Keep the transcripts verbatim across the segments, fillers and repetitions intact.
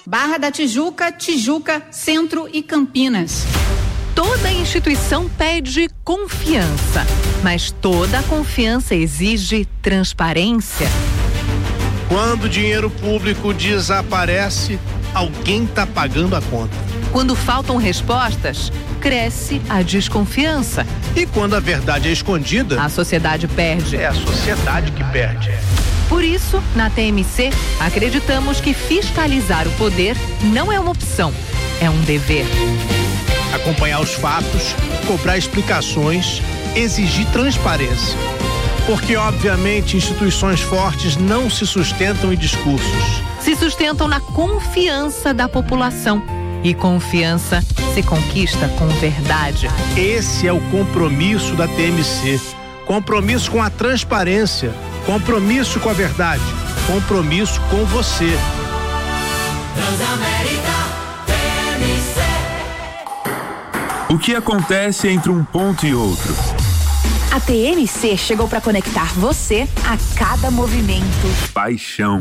Barra da Tijuca, Tijuca, Centro e Campinas. Toda instituição pede confiança, mas toda confiança exige transparência. Quando o dinheiro público desaparece, alguém está pagando a conta. Quando faltam respostas, cresce a desconfiança. E quando a verdade é escondida, a sociedade perde. É a sociedade que perde. Por isso, na T M C, acreditamos que fiscalizar o poder não é uma opção, é um dever. Acompanhar os fatos, cobrar explicações, exigir transparência. Porque, obviamente, instituições fortes não se sustentam em discursos. Se sustentam na confiança da população. E confiança se conquista com verdade. Esse é o compromisso da T M C. Compromisso com a transparência. Compromisso com a verdade. Compromisso com você. Transamérica T M C. O que acontece entre um ponto e outro? A T M C chegou para conectar você a cada movimento. Paixão.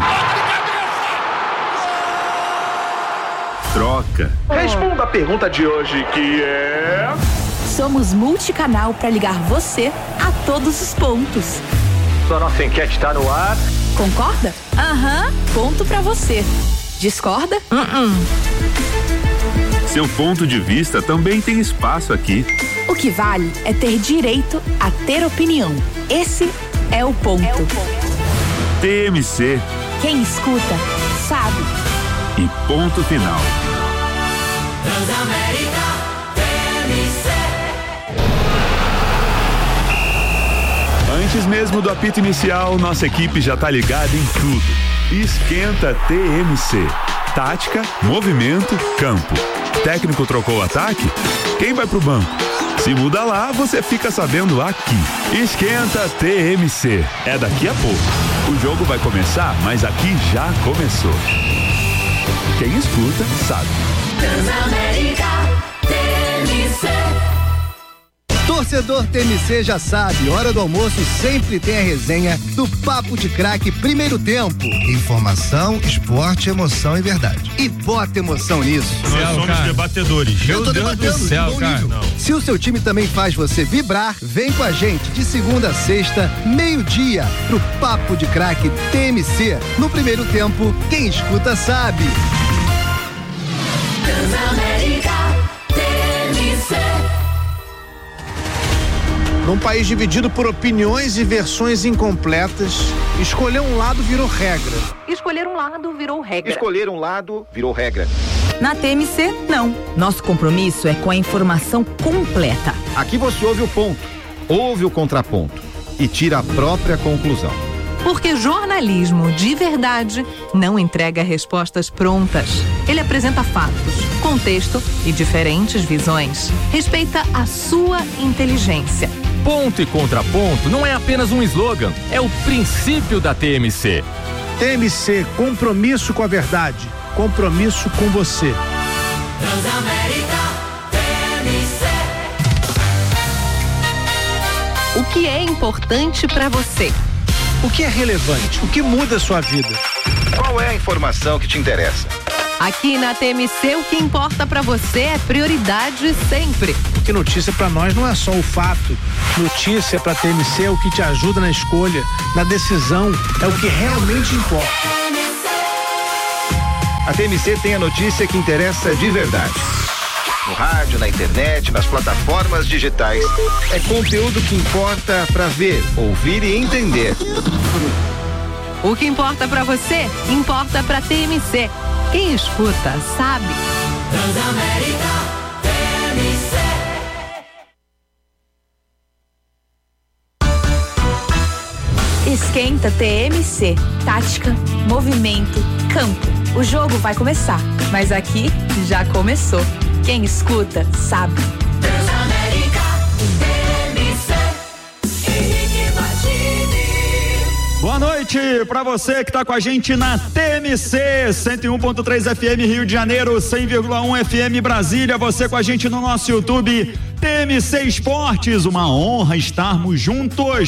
Troca. Responda a pergunta de hoje, que é... Somos multicanal para ligar você a todos os pontos. Sua nossa enquete está no ar. Concorda? Aham. Ponto para você. Discorda? Uh-uh. Seu ponto de vista também tem espaço aqui. O que vale é ter direito a ter opinião. Esse é o ponto. É o ponto. T M C. Quem escuta, sabe. E ponto final. Transamérica T M C. Antes mesmo do apito inicial, nossa equipe já tá ligada em tudo. Esquenta T M C. Tática, movimento, campo. Técnico trocou o ataque? Quem vai pro banco? Se muda lá, você fica sabendo aqui. Esquenta T M C. É daqui a pouco. O jogo vai começar, mas aqui já começou. Quem escuta, sabe. Transamérica T M C. Torcedor T M C já sabe, hora do almoço sempre tem a resenha do Papo de Craque Primeiro Tempo. Informação, esporte, emoção e verdade. E bota emoção nisso. Nós somos cara. debatedores. Eu tô debatendo, de bom nível. Se o seu time também faz você vibrar, vem com a gente de segunda a sexta, meio-dia, pro Papo de Craque T M C. No Primeiro Tempo, quem escuta sabe. Transamérica T M C. Num país dividido por opiniões e versões incompletas, escolher um lado virou regra. Escolher um lado virou regra. Escolher um lado virou regra. Na T M C, não. Nosso compromisso é com a informação completa. Aqui você ouve o ponto, ouve o contraponto e tira a própria conclusão. Porque jornalismo de verdade não entrega respostas prontas. Ele apresenta fatos, contexto e diferentes visões. Respeita a sua inteligência. Ponto e contraponto não é apenas um slogan, é o princípio da T M C. T M C, compromisso com a verdade, compromisso com você. Transamérica T M C. O que é importante para você? O que é relevante? O que muda a sua vida? Qual é a informação que te interessa? Aqui na T M C, o que importa pra você é prioridade sempre. Porque notícia pra nós não é só o fato. Notícia pra T M C é o que te ajuda na escolha, na decisão, é o que realmente importa. A T M C tem a notícia que interessa de verdade. No rádio, na internet, nas plataformas digitais. É conteúdo que importa pra ver, ouvir e entender. O que importa pra você, importa pra T M C. Quem escuta, sabe. Transamérica T M C. Esquenta T M C. Tática, movimento, campo. O jogo vai começar, mas aqui já começou. Quem escuta, sabe. Transamérica T M C. Henrique Martini. Boa noite pra você que tá com a gente na T M C cento e um ponto três F M Rio de Janeiro, cem vírgula um F M Brasília, você com a gente no nosso YouTube T M C Esportes, uma honra estarmos juntos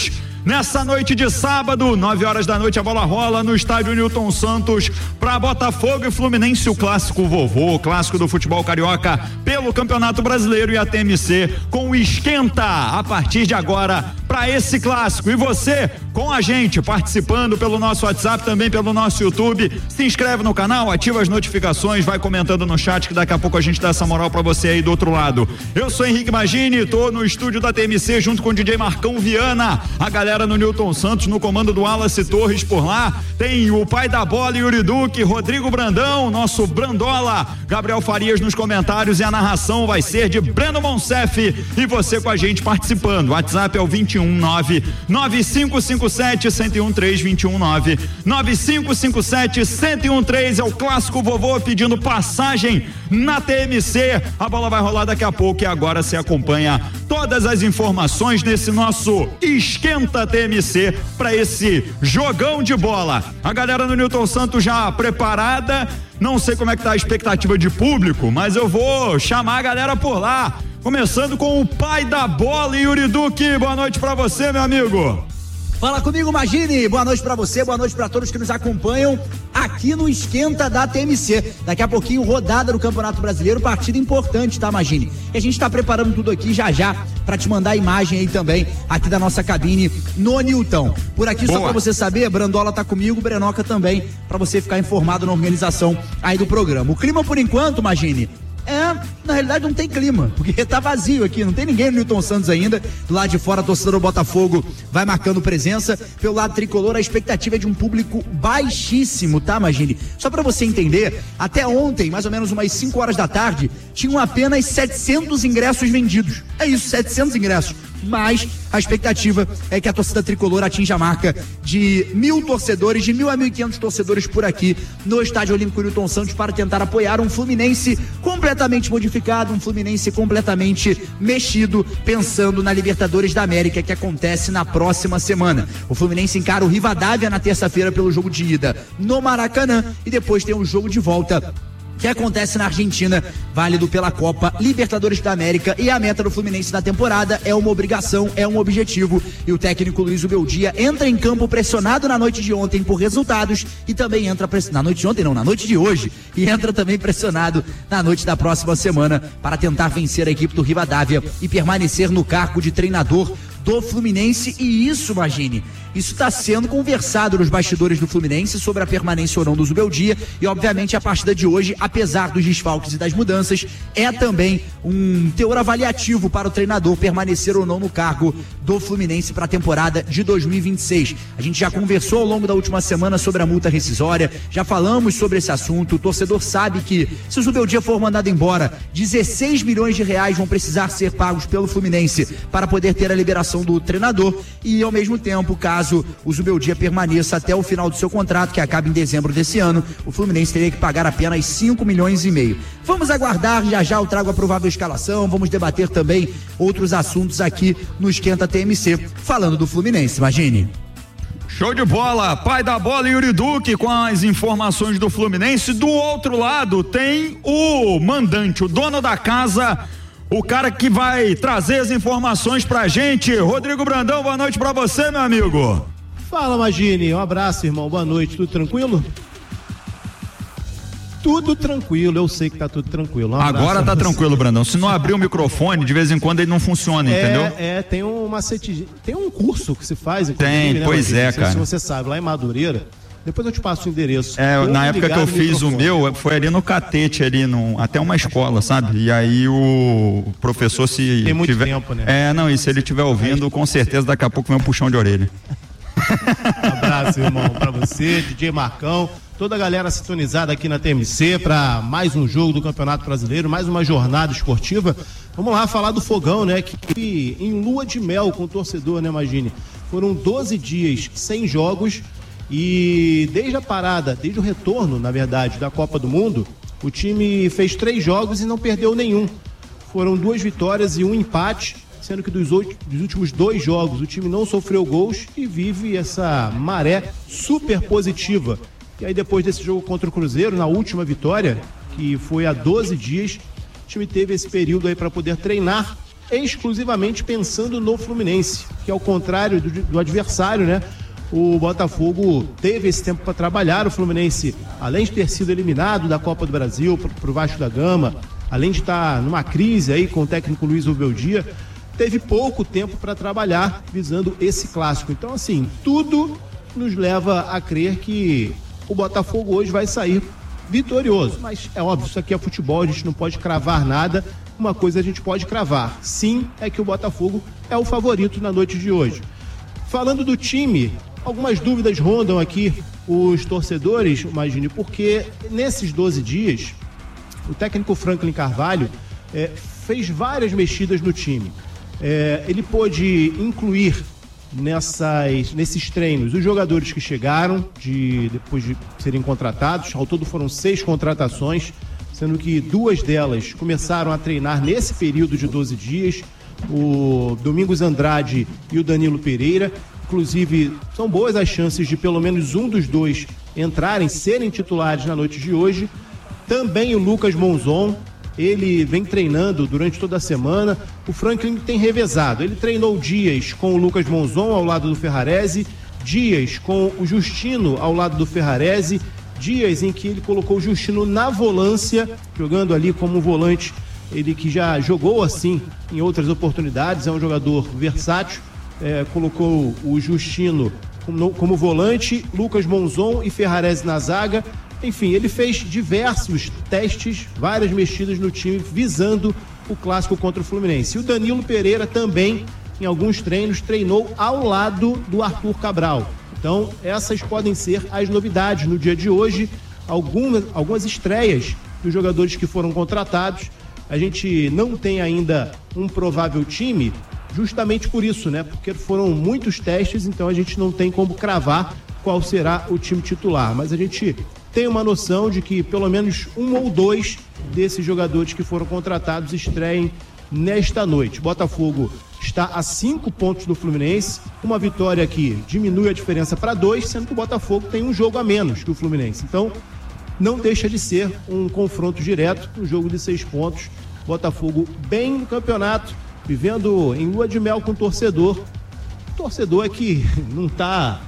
nessa noite de sábado, nove horas da noite, a bola rola no estádio Newton Santos para Botafogo e Fluminense, o clássico vovô, o clássico do futebol carioca pelo Campeonato Brasileiro, e a T M C com o esquenta a partir de agora para esse clássico. E você com a gente participando pelo nosso WhatsApp, também pelo nosso YouTube. Se inscreve no canal, ativa as notificações, vai comentando no chat que daqui a pouco a gente dá essa moral para você aí do outro lado. Eu sou Henrique Magini, tô no estúdio da T M C junto com o D J Marcão Viana, a galera no Newton Santos, no comando do Wallace Torres por lá. Tem o pai da bola, Yuri Duque, Rodrigo Brandão, nosso Brandola, Gabriel Farias nos comentários, e a narração vai ser de Breno Monsef, e você com a gente participando. O WhatsApp é o vinte e um nove nove cinco cinco sete um zero um três, vinte e um nove nove cinco cinco sete um zero um três, é o clássico vovô pedindo passagem na T M C. A bola vai rolar daqui a pouco, e agora você acompanha todas as informações nesse nosso esquenta T M C para esse jogão de bola. A galera no Newton Santos já preparada, não sei como é que tá a expectativa de público, mas eu vou chamar a galera por lá, começando com o pai da bola, Yuri Duque. Boa noite pra você, meu amigo. Fala comigo, Magini. Boa noite pra você, boa noite pra todos que nos acompanham aqui no esquenta da T M C. Daqui a pouquinho, rodada do Campeonato Brasileiro, partida importante, tá, Magini? E a gente tá preparando tudo aqui já já pra te mandar a imagem aí também, aqui da nossa cabine no Newton. Por aqui, Boa. Só pra você saber, Brandola tá comigo, Brenoca também, pra você ficar informado na organização aí do programa. O clima, por enquanto, Magini, é, na realidade não tem clima, porque tá vazio aqui, não tem ninguém no Newton Santos ainda. Do lado de fora, a torcida do Botafogo vai marcando presença. Pelo lado tricolor, a expectativa é de um público baixíssimo, tá, Magini? Só pra você entender, até ontem, mais ou menos umas cinco horas da tarde, tinham apenas setecentos ingressos vendidos. É isso, setecentos ingressos. Mas a expectativa é que a torcida tricolor atinja a marca de mil torcedores, de mil a mil e quinhentos torcedores por aqui no Estádio Olímpico Newton Santos, para tentar apoiar um Fluminense completamente modificado, um Fluminense completamente mexido, pensando na Libertadores da América, que acontece na próxima semana. O Fluminense encara o Rivadavia na terça-feira pelo jogo de ida no Maracanã, e depois tem um jogo de volta que acontece na Argentina, válido pela Copa Libertadores da América. E a meta do Fluminense na temporada é uma obrigação, é um objetivo, e o técnico Luiz Ubeldia entra em campo pressionado na noite de ontem por resultados, e também entra press... na noite de ontem não, na noite de hoje, e entra também pressionado na noite da próxima semana para tentar vencer a equipe do Rivadavia e permanecer no cargo de treinador do Fluminense. E isso, imagine, isso está sendo conversado nos bastidores do Fluminense sobre a permanência ou não do Zubeldia, e obviamente a partida de hoje, apesar dos desfalques e das mudanças, é também um teor avaliativo para o treinador permanecer ou não no cargo do Fluminense para a temporada de dois mil e vinte e seis. A gente já conversou ao longo da última semana sobre a multa rescisória, já falamos sobre esse assunto. O torcedor sabe que se o Zubeldia for mandado embora, dezesseis milhões de reais vão precisar ser pagos pelo Fluminense para poder ter a liberação do treinador, e ao mesmo tempo, caso o Zubeldia permaneça até o final do seu contrato, que acaba em dezembro desse ano, o Fluminense teria que pagar apenas cinco milhões e meio. Vamos aguardar, já já eu trago a provável escalação, vamos debater também outros assuntos aqui no Esquenta T M C, falando do Fluminense, imagine. Show de bola, pai da bola, Yuri Duque, com as informações do Fluminense. Do outro lado tem o mandante, o dono da casa, o cara que vai trazer as informações pra gente. Rodrigo Brandão, boa noite pra você, meu amigo. Fala, Magini, um abraço, irmão, boa noite, tudo tranquilo? Tudo tranquilo, eu sei que tá tudo tranquilo. Um Agora tá tranquilo, Brandão. Se não abrir o microfone, de vez em quando ele não funciona, é, entendeu? É, tem um macete, tem um curso que se faz, tem, né, pois é, cara. Se você sabe, lá em Madureira. Depois eu te passo o endereço. É, eu na época que eu fiz o meu, foi ali no Catete, ali no, até uma escola, sabe? E aí o professor, se tem muito tiver, tempo, né? É, não, e se ele estiver ouvindo, com certeza daqui a pouco vem um puxão de orelha. Um abraço, irmão, pra você, D J Marcão, toda a galera sintonizada aqui na T M C para mais um jogo do Campeonato Brasileiro, mais uma jornada esportiva. Vamos lá falar do Fogão, né? Que em lua de mel com o torcedor, né, imagine? Foram doze dias sem jogos. E desde a parada, desde o retorno, na verdade, da Copa do Mundo, o time fez três jogos e não perdeu nenhum. Foram duas vitórias e um empate, sendo que dos, oito, dos últimos dois jogos o time não sofreu gols e vive essa maré super positiva. E aí depois desse jogo contra o Cruzeiro, na última vitória, que foi há doze dias, o time teve esse período aí para poder treinar exclusivamente pensando no Fluminense, que ao contrário do, do adversário, né? O Botafogo teve esse tempo para trabalhar. O Fluminense, além de ter sido eliminado da Copa do Brasil para o Vasco da Gama, além de estar numa crise aí com o técnico Luiz Ubeldia, teve pouco tempo para trabalhar visando esse clássico. Então, assim, tudo nos leva a crer que o Botafogo hoje vai sair vitorioso. Mas é óbvio, isso aqui é futebol, a gente não pode cravar nada. Uma coisa a gente pode cravar, sim, é que o Botafogo é o favorito na noite de hoje. Falando do time, algumas dúvidas rondam aqui os torcedores, imagine, porque nesses doze dias, o técnico Franklin Carvalho é, fez várias mexidas no time. É, ele pôde incluir nessas, nesses treinos os jogadores que chegaram de, depois de serem contratados. Ao todo foram seis contratações, sendo que duas delas começaram a treinar nesse período de doze dias. O Domingos Andrade e o Danilo Pereira. Inclusive, são boas as chances de pelo menos um dos dois entrarem, serem titulares na noite de hoje. Também o Lucas Monzon, ele vem treinando durante toda a semana. O Franklin tem revezado. Ele treinou dias com o Lucas Monzon ao lado do Ferrarese, dias com o Justino ao lado do Ferrarese, dias em que ele colocou o Justino na volância, jogando ali como um volante, ele que já jogou assim em outras oportunidades, é um jogador versátil. É, colocou o Justino como, como volante, Lucas Monzon e Ferrarese na zaga. Enfim, ele fez diversos testes, várias mexidas no time, visando o clássico contra o Fluminense. E o Danilo Pereira também, em alguns treinos, treinou ao lado do Arthur Cabral. Então, essas podem ser as novidades no dia de hoje. Algumas, algumas estreias dos jogadores que foram contratados. A gente não tem ainda um provável time, justamente por isso, né? Porque foram muitos testes, então a gente não tem como cravar qual será o time titular. Mas a gente tem uma noção de que pelo menos um ou dois desses jogadores que foram contratados estreiem nesta noite. Botafogo está a cinco pontos do Fluminense, uma vitória que diminui a diferença para dois, sendo que o Botafogo tem um jogo a menos que o Fluminense. Então, não deixa de ser um confronto direto, um jogo de seis pontos. Botafogo bem no campeonato, vivendo em lua de mel com o torcedor. O torcedor é que não está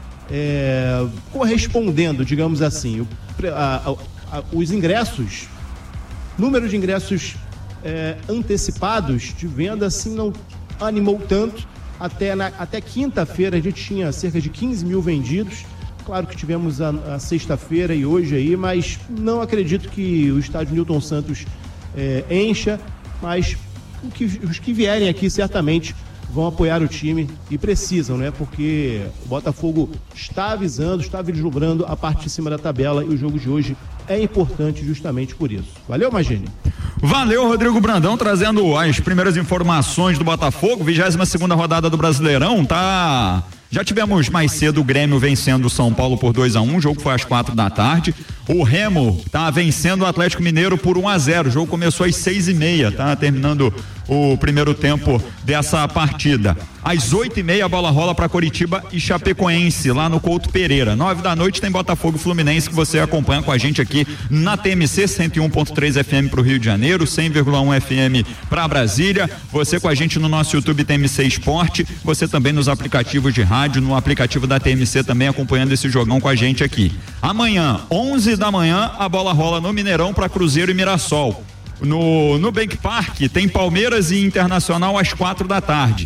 é, correspondendo, digamos assim. O, a, a, os ingressos, número de ingressos é, antecipados de venda, assim, não animou tanto. Até, na, até quinta-feira a gente tinha cerca de quinze mil vendidos. Claro que tivemos a, a sexta-feira e hoje aí, mas não acredito que o estádio Newton Santos é, encha, mas o que, os que vierem aqui certamente vão apoiar o time e precisam, né? Porque o Botafogo está avisando, está vislumbrando a parte de cima da tabela e o jogo de hoje é importante justamente por isso. Valeu, Magini? Valeu, Rodrigo Brandão, trazendo as primeiras informações do Botafogo. vigésima segunda rodada do Brasileirão, tá... Já tivemos mais cedo o Grêmio vencendo o São Paulo por dois a um, o jogo foi às quatro da tarde. O Remo tá vencendo o Atlético Mineiro por um a zero, o jogo começou às seis e meia, tá terminando o primeiro tempo dessa partida. Às oito e meia a bola rola para Coritiba e Chapecoense, lá no Couto Pereira. Nove da noite tem Botafogo e Fluminense, que você acompanha com a gente aqui na T M C cento e um ponto três F M para o Rio de Janeiro, cem vírgula um F M para Brasília. Você com a gente no nosso YouTube T M C Esporte, você também nos aplicativos de rádio, no aplicativo da T M C também acompanhando esse jogão com a gente aqui. Amanhã, onze da manhã, a bola rola no Mineirão para Cruzeiro e Mirassol. No Nubank Park tem Palmeiras e Internacional às quatro da tarde.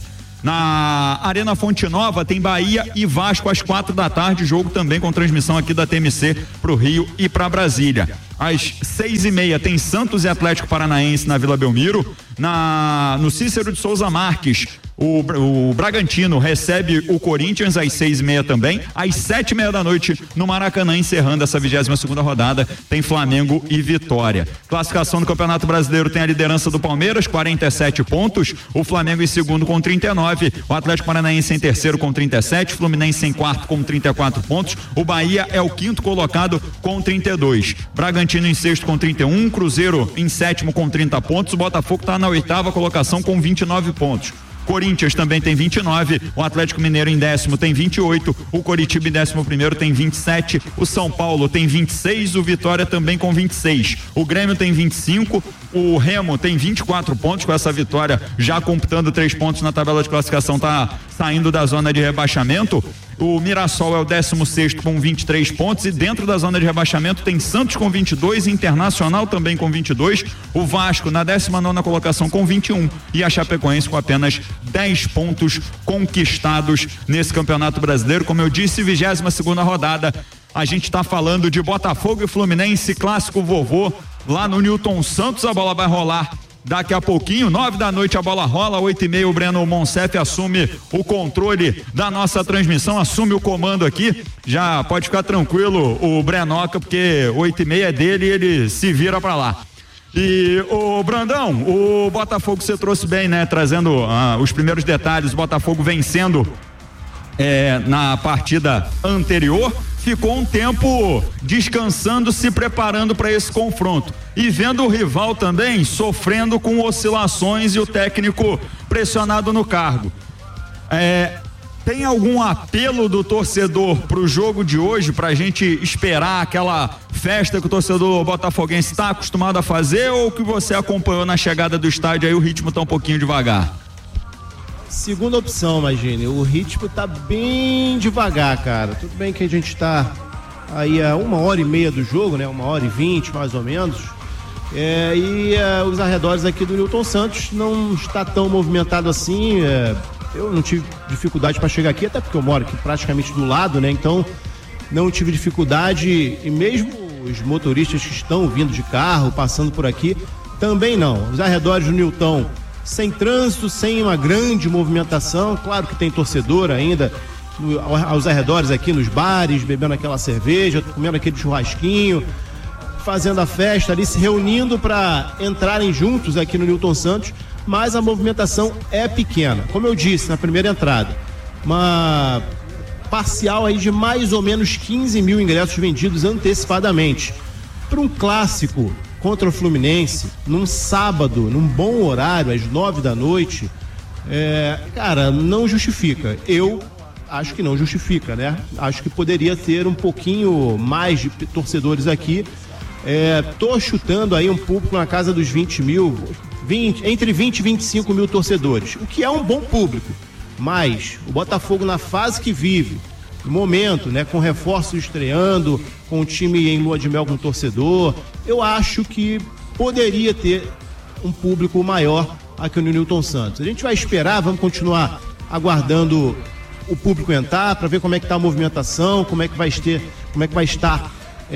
Na Arena Fonte Nova tem Bahia e Vasco às quatro da tarde, jogo também com transmissão aqui da T M C pro Rio e para Brasília. Às seis e meia tem Santos e Atlético Paranaense na Vila Belmiro. Na, no Cícero de Souza Marques, o, o Bragantino recebe o Corinthians às seis e meia também. Às sete e meia da noite no Maracanã, encerrando essa vigésima segunda rodada, tem Flamengo e Vitória. Classificação do Campeonato Brasileiro tem a liderança do Palmeiras, quarenta e sete pontos. O Flamengo em segundo com trinta e nove. O Atlético Paranaense em terceiro com trinta e sete. Fluminense em quarto com trinta e quatro pontos. O Bahia é o quinto colocado com trinta e dois. Bragantino em sexto com trinta e um. Cruzeiro em sétimo com trinta pontos. O Botafogo está na oitava colocação com vinte e nove pontos. Corinthians também tem vinte e nove, o Atlético Mineiro em décimo tem vinte e oito, o Coritiba em décimo primeiro tem vinte e sete, o São Paulo tem vinte e seis, o Vitória também com vinte e seis, o Grêmio tem vinte e cinco, o Remo tem vinte e quatro pontos, com essa vitória já computando três pontos na tabela de classificação, tá saindo da zona de rebaixamento. O Mirassol é o décimo sexto com vinte e três pontos, e dentro da zona de rebaixamento tem Santos com vinte e dois, Internacional também com vinte e dois, o Vasco na décima nona colocação com vinte e um e a Chapecoense com apenas dez pontos conquistados nesse Campeonato Brasileiro. Como eu disse, vigésima segunda rodada. A gente está falando de Botafogo e Fluminense, clássico vovô lá no Newton Santos. A bola vai rolar daqui a pouquinho, nove da noite a bola rola, oito e meia o Breno Monsef assume o controle da nossa transmissão, assume o comando aqui, já pode ficar tranquilo o Brenoca, porque oito e meia é dele e ele se vira pra lá. E o Brandão, o Botafogo você trouxe bem, né, trazendo ah, os primeiros detalhes, o Botafogo vencendo é, na partida anterior, ficou um tempo descansando, se preparando para esse confronto e vendo o rival também sofrendo com oscilações e o técnico pressionado no cargo. É, tem algum apelo do torcedor para o jogo de hoje, para a gente esperar aquela festa que o torcedor botafoguense está acostumado a fazer, ou que você acompanhou na chegada do estádio aí o ritmo está um pouquinho devagar? Segunda opção, imagine, o ritmo tá bem devagar, cara. Tudo bem que a gente tá aí a uma hora e meia do jogo, né? Uma hora e vinte, mais ou menos. É, e é, os arredores aqui do Newton Santos não está tão movimentado assim. É, eu não tive dificuldade para chegar aqui, até porque eu moro aqui praticamente do lado, né? Então não tive dificuldade, e mesmo os motoristas que estão vindo de carro, passando por aqui, também não. Os arredores do Newton sem trânsito, sem uma grande movimentação. Claro que tem torcedor ainda no, aos arredores aqui nos bares, bebendo aquela cerveja, comendo aquele churrasquinho, fazendo a festa ali, se reunindo para entrarem juntos aqui no Newton Santos, mas a movimentação é pequena. Como eu disse na primeira entrada, uma parcial aí de mais ou menos quinze mil ingressos vendidos antecipadamente. Para um clássico contra o Fluminense, num sábado, num bom horário, às nove da noite, é, cara, não justifica. Eu acho que não justifica, né? Acho que poderia ter um pouquinho mais de torcedores aqui. É, tô chutando aí um público na casa dos vinte mil, vinte, entre vinte e vinte e cinco mil torcedores, o que é um bom público. Mas o Botafogo, na fase que vive, no momento, né, com reforços estreando, com o time em lua de mel com o torcedor, eu acho que poderia ter um público maior aqui no Newton Santos. A gente vai esperar, vamos continuar aguardando o público entrar para ver como é que está a movimentação, como é que vai ter, como é que vai estar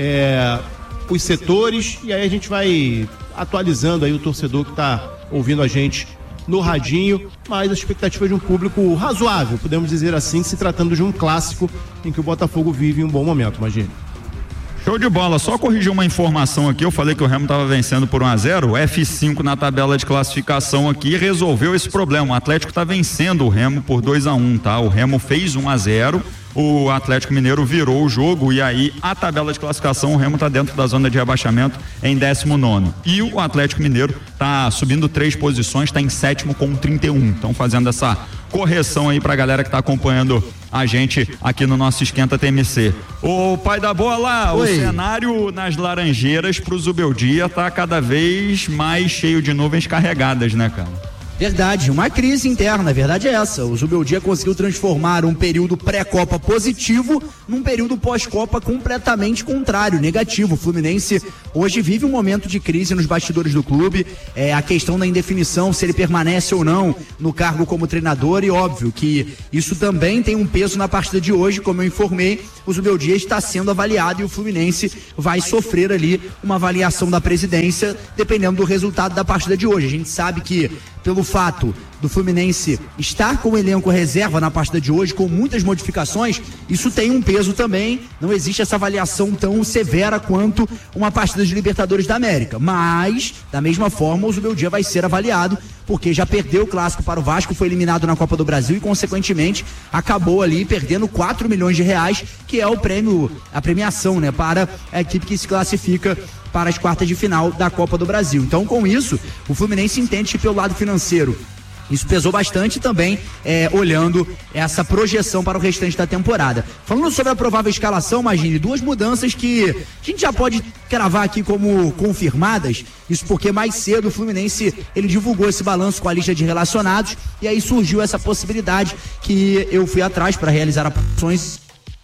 é, os setores, e aí a gente vai atualizando aí o torcedor que está ouvindo a gente no radinho, mas a expectativa de um público razoável, podemos dizer assim, se tratando de um clássico em que o Botafogo vive um bom momento, imagine. Show de bola, só corrigir uma informação aqui, eu falei que o Remo estava vencendo por um a zero, o F cinco na tabela de classificação aqui resolveu esse problema, o Atlético está vencendo o Remo por dois a um, tá? O Remo fez um a zero, o Atlético Mineiro virou o jogo, e aí a tabela de classificação, o Remo está dentro da zona de rebaixamento em décimo nono, e o Atlético Mineiro está subindo três posições, está em sétimo com trinta e um, então fazendo essa correção aí pra galera que tá acompanhando a gente aqui no nosso Esquenta T M C. Ô pai da bola, Oi. O cenário nas Laranjeiras pro Zubeldia tá cada vez mais cheio de nuvens carregadas, né, cara? Verdade, uma crise interna, a verdade é essa. O Zubeldia conseguiu transformar um período pré-Copa positivo num período pós-Copa completamente contrário, negativo. O Fluminense hoje vive um momento de crise nos bastidores do clube, é, a questão da indefinição, se ele permanece ou não no cargo como treinador, e óbvio que isso também tem um peso na partida de hoje, como eu informei, o Zubeldia está sendo avaliado e o Fluminense vai sofrer ali uma avaliação da presidência, dependendo do resultado da partida de hoje. A gente sabe que pelo fato do Fluminense estar com o elenco reserva na partida de hoje, com muitas modificações, isso tem um peso também, não existe essa avaliação tão severa quanto uma partida de Libertadores da América, mas, da mesma forma, o Zubeldia vai ser avaliado, porque já perdeu o clássico para o Vasco, foi eliminado na Copa do Brasil e, consequentemente, acabou ali perdendo quatro milhões de reais, que é o prêmio, a premiação, né, para a equipe que se classifica para as quartas de final da Copa do Brasil. Então, com isso, o Fluminense entende que pelo lado financeiro Isso pesou bastante também, é, olhando essa projeção para o restante da temporada. Falando sobre a provável escalação, imagine, duas mudanças que a gente já pode cravar aqui como confirmadas, isso porque mais cedo o Fluminense, ele divulgou esse balanço com a lista de relacionados, e aí surgiu essa possibilidade que eu fui atrás para realizar apurações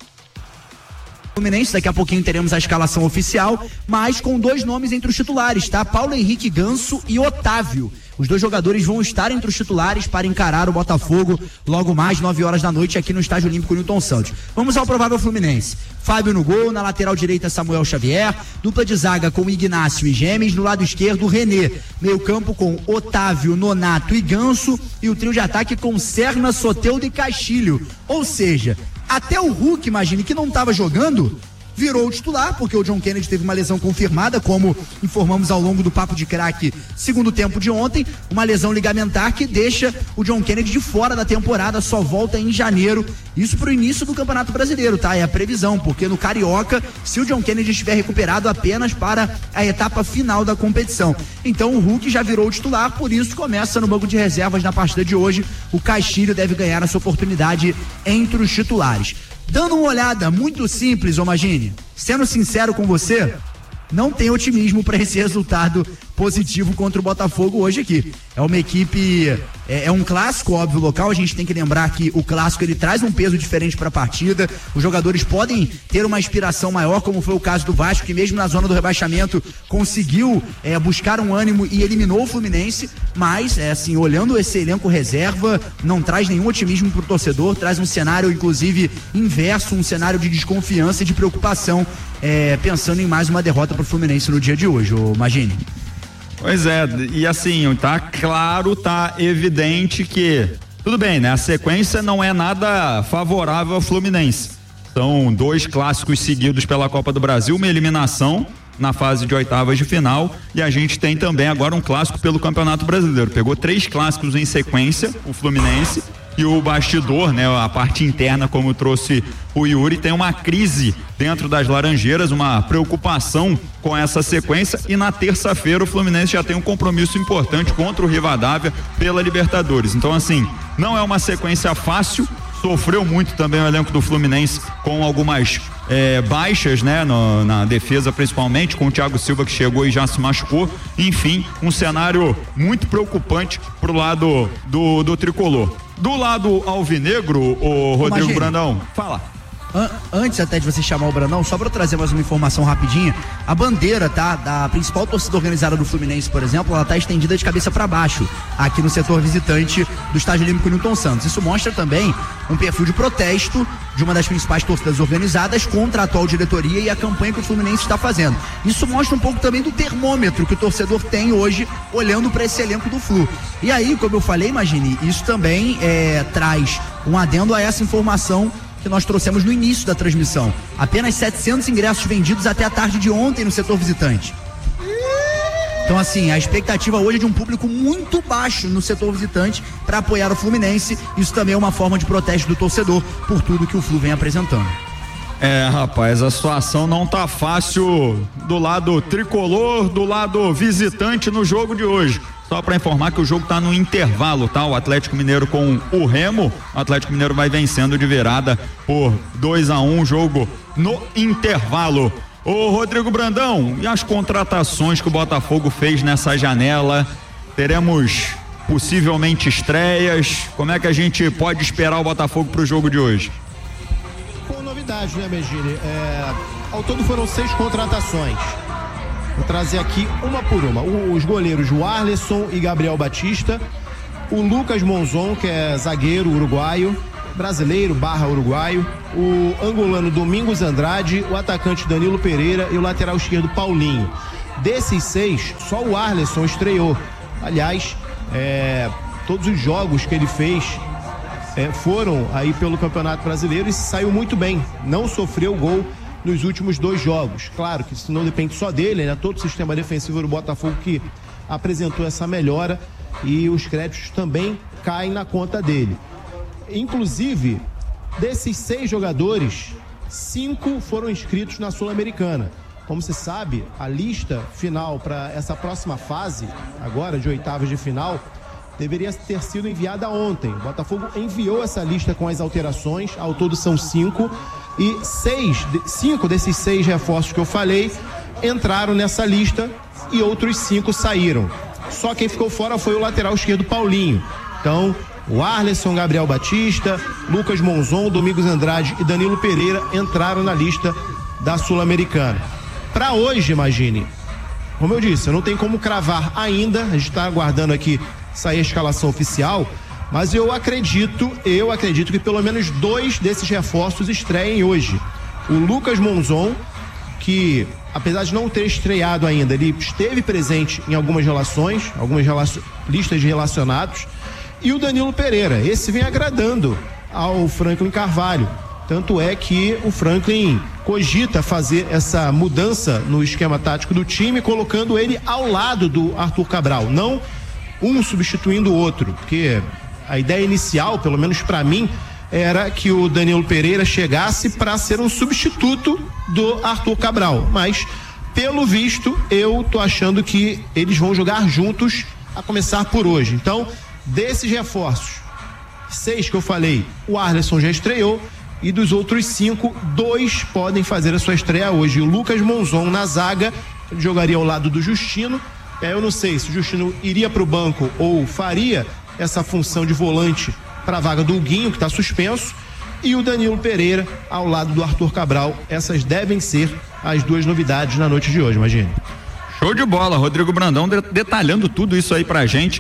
Fluminense. Daqui a pouquinho teremos a escalação oficial, mas com dois nomes entre os titulares, tá? Paulo Henrique Ganso e Otávio. Os dois jogadores vão estar entre os titulares para encarar o Botafogo logo mais nove horas da noite aqui no Estádio Olímpico Newton Santos. Vamos ao provável Fluminense. Fábio no gol, na lateral direita Samuel Xavier, dupla de zaga com Ignácio e Gemes, no lado esquerdo René, meio campo com Otávio, Nonato e Ganso, e o trio de ataque com Serna, Soteldo e Castilho. Ou seja, até o Hulk, imagine, que não estava jogando, virou o titular, porque o John Kennedy teve uma lesão confirmada, como informamos ao longo do Papo de Craque segundo tempo de ontem, uma lesão ligamentar que deixa o John Kennedy de fora da temporada, só volta em janeiro, isso pro início do Campeonato Brasileiro, tá? É a previsão, porque no Carioca, se o John Kennedy estiver recuperado, apenas para a etapa final da competição. Então o Hulk já virou o titular, por isso começa no banco de reservas na partida de hoje. O Castilho deve ganhar essa oportunidade entre os titulares. Dando uma olhada muito simples, Omagini, sendo sincero com você, não tem otimismo para esse resultado positivo contra o Botafogo hoje aqui. É uma equipe, é, é um clássico, óbvio, local. A gente tem que lembrar que o clássico, ele traz um peso diferente para a partida. Os jogadores podem ter uma inspiração maior, como foi o caso do Vasco, que mesmo na zona do rebaixamento conseguiu é, buscar um ânimo e eliminou o Fluminense. Mas, é, assim, olhando esse elenco reserva, não traz nenhum otimismo pro torcedor, traz um cenário, inclusive, inverso, um cenário de desconfiança e de preocupação, é, pensando em mais uma derrota pro Fluminense no dia de hoje, ô Magini. Pois é, e assim, tá claro, tá evidente que, tudo bem, né? A sequência não é nada favorável ao Fluminense. São dois clássicos seguidos pela Copa do Brasil, uma eliminação na fase de oitavas de final, e a gente tem também agora um clássico pelo Campeonato Brasileiro. Pegou três clássicos em sequência, o Fluminense, e o bastidor, né, a parte interna, como trouxe o Yuri, tem uma crise dentro das Laranjeiras, uma preocupação com essa sequência, e na terça-feira o Fluminense já tem um compromisso importante contra o Rivadavia pela Libertadores. Então, assim, não é uma sequência fácil, sofreu muito também o elenco do Fluminense com algumas é, baixas, né, no, na defesa principalmente, com o Thiago Silva que chegou e já se machucou. Enfim, um cenário muito preocupante pro lado do, do tricolor. Do lado alvinegro, o Rodrigo Imagina. Brandão, fala. An- antes até de você chamar o Brandão, só para trazer mais uma informação rapidinha, a bandeira, tá, da principal torcida organizada do Fluminense, por exemplo, ela tá estendida de cabeça para baixo, aqui no setor visitante do Estádio Olímpico Newton Santos. Isso mostra também um perfil de protesto de uma das principais torcidas organizadas contra a atual diretoria e a campanha que o Fluminense está fazendo. Isso mostra um pouco também do termômetro que o torcedor tem hoje, olhando para esse elenco do Flu. E aí, como eu falei, imagine, isso também é, traz um adendo a essa informação que nós trouxemos no início da transmissão. Apenas setecentos ingressos vendidos até a tarde de ontem no setor visitante. Então, assim, a expectativa hoje é de um público muito baixo no setor visitante para apoiar o Fluminense. Isso também é uma forma de protesto do torcedor por tudo que o Flu vem apresentando. É, rapaz, a situação não tá fácil do lado tricolor, do lado visitante no jogo de hoje. Só para informar que o jogo tá no intervalo, tá? O Atlético Mineiro com o Remo, o Atlético Mineiro vai vencendo de virada por dois a um, jogo no intervalo. Ô Rodrigo Brandão, e as contratações que o Botafogo fez nessa janela? Teremos possivelmente estreias? Como é que a gente pode esperar o Botafogo pro jogo de hoje? Com novidade, né, Megine? É, ao todo foram seis contratações. Vou trazer aqui uma por uma. Os goleiros Warleson e Gabriel Batista, o Lucas Monzon, que é zagueiro uruguaio, brasileiro barra uruguaio, o angolano Domingos Andrade, o atacante Danilo Pereira e o lateral esquerdo Paulinho. Desses seis, só o Warleson estreou. Aliás, é, todos os jogos que ele fez é, foram aí pelo Campeonato Brasileiro e saiu muito bem. Não sofreu gol nos últimos dois jogos. Claro que isso não depende só dele, né? Todo o sistema defensivo do Botafogo que apresentou essa melhora e os créditos também caem na conta dele. Inclusive, desses seis jogadores, cinco foram inscritos na Sul-Americana. Como você sabe, a lista final para essa próxima fase, agora de oitavas de final, deveria ter sido enviada ontem. O Botafogo enviou essa lista com as alterações, ao todo são cinco, e seis, cinco desses seis reforços que eu falei entraram nessa lista e outros cinco saíram. Só quem ficou fora foi o lateral esquerdo Paulinho. Então, o Arleson, Gabriel Batista, Lucas Monzon, Domingos Andrade e Danilo Pereira entraram na lista da Sul-Americana. Para hoje, imagine, como eu disse, eu não tenho como cravar ainda, a gente está aguardando aqui sair a escalação oficial, mas eu acredito, eu acredito que pelo menos dois desses reforços estreiem hoje. O Lucas Monzon, que apesar de não ter estreado ainda, ele esteve presente em algumas relações, algumas relacion... listas de relacionados, e o Danilo Pereira, esse vem agradando ao Franklin Carvalho, tanto é que o Franklin cogita fazer essa mudança no esquema tático do time, colocando ele ao lado do Arthur Cabral, não um substituindo o outro, porque a ideia inicial, pelo menos para mim, era que o Danilo Pereira chegasse para ser um substituto do Arthur Cabral, mas pelo visto eu tô achando que eles vão jogar juntos a começar por hoje. Então, desses reforços, seis que eu falei, o Arleson já estreou, e dos outros cinco, dois podem fazer a sua estreia hoje. O Lucas Monzon na zaga, ele jogaria ao lado do Justino. Eu não sei se o Justino iria para o banco ou faria essa função de volante para a vaga do Huguinho, que está suspenso, e o Danilo Pereira ao lado do Arthur Cabral. Essas devem ser as duas novidades na noite de hoje, imagine. Show de bola, Rodrigo Brandão detalhando tudo isso aí pra gente.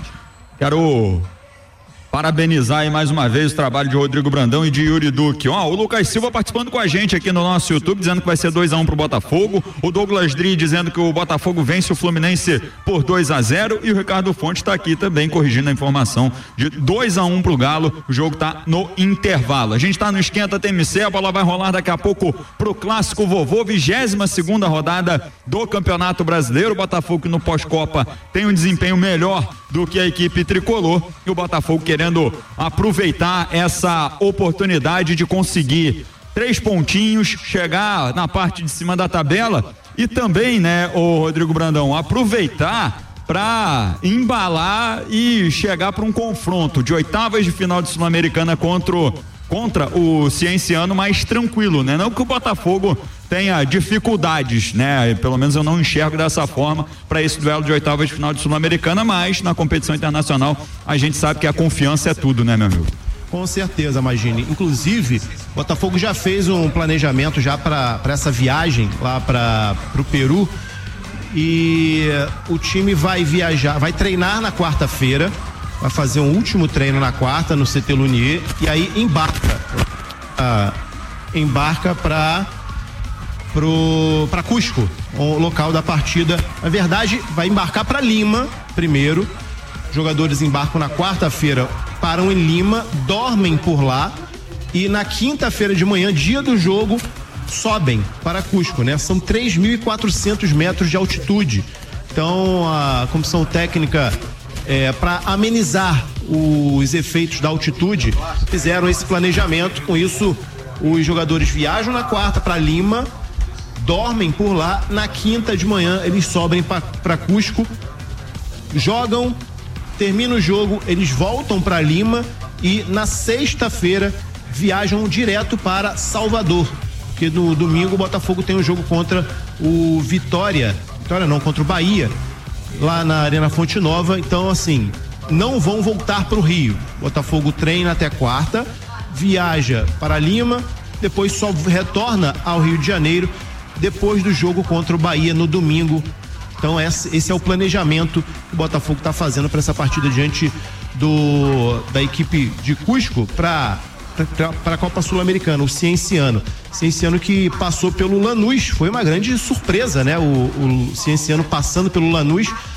Quero parabenizar aí mais uma vez o trabalho de Rodrigo Brandão e de Yuri Duque. Ó, o Lucas Silva participando com a gente aqui no nosso YouTube, dizendo que vai ser dois a um pro Botafogo. O Douglas Dri dizendo que o Botafogo vence o Fluminense por dois a zero. E o Ricardo Fonte está aqui também corrigindo a informação de dois a um pro Galo. O jogo tá no intervalo. A gente tá no Esquenta T M C, a bola vai rolar daqui a pouco pro Clássico Vovô, vigésima segunda rodada do Campeonato Brasileiro. O Botafogo no pós-Copa tem um desempenho melhor do que a equipe tricolor, e o Botafogo querendo aproveitar essa oportunidade de conseguir três pontinhos, chegar na parte de cima da tabela e também, né, o Rodrigo Brandão, aproveitar para embalar e chegar para um confronto de oitavas de final de Sul-Americana contra o contra o Cienciano mais tranquilo, né? Não que o Botafogo tenha dificuldades, né? Pelo menos eu não enxergo dessa forma para esse duelo de oitavas de final de Sul-Americana, mas na competição internacional a gente sabe que a confiança é tudo, né, meu amigo? Com certeza, Magine. Inclusive, o Botafogo já fez um planejamento já para essa viagem lá para o Peru, e o time vai viajar, vai treinar na quarta-feira, vai fazer um último treino na quarta no C T Lunier, e aí embarca ah, embarca para pro para Cusco, o local da partida. Na verdade, vai embarcar para Lima primeiro. Jogadores embarcam na quarta-feira, param em Lima, dormem por lá, e na quinta-feira de manhã, dia do jogo, sobem para Cusco, né? São três mil e quatrocentos metros de altitude. Então, a comissão técnica, É, para amenizar os efeitos da altitude, fizeram esse planejamento. Com isso, os jogadores viajam na quarta para Lima, dormem por lá, na quinta de manhã eles sobem para Cusco, jogam, termina o jogo, eles voltam para Lima e na sexta-feira viajam direto para Salvador, porque no domingo o Botafogo tem um jogo contra o Vitória, Vitória não, contra o Bahia, lá na Arena Fonte Nova. Então, assim, não vão voltar para o Rio. Botafogo treina até quarta, viaja para Lima, depois só retorna ao Rio de Janeiro depois do jogo contra o Bahia no domingo. Então, esse é o planejamento que o Botafogo está fazendo para essa partida diante do, da equipe de Cusco para para a Copa Sul-Americana, o Cienciano. Cienciano que passou pelo Lanús, foi uma grande surpresa, né? O, o Cienciano passando pelo Lanús,